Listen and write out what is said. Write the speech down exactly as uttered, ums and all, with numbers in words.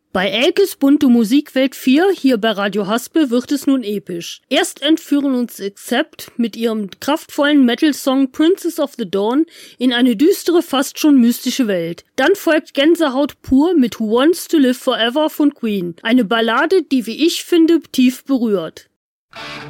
Bei Elkes bunte Musikwelt vier, hier bei Radio Haspel, wird es nun episch. Erst entführen uns Accept mit ihrem kraftvollen Metal-Song Princess of the Dawn in eine düstere, fast schon mystische Welt. Dann folgt Gänsehaut pur mit Who Wants to Live Forever von Queen. Eine Ballade, die, wie ich finde, tief berührt.